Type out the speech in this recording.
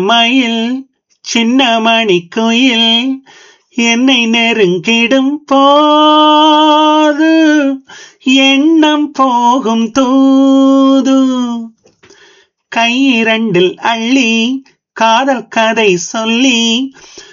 மயில் சின்ன மணிக்குயில் என்னை நெருங்கிடும் போது எண்ணம் போகும் தூது கை இரண்டில் அள்ளி காதல் கதை சொல்லி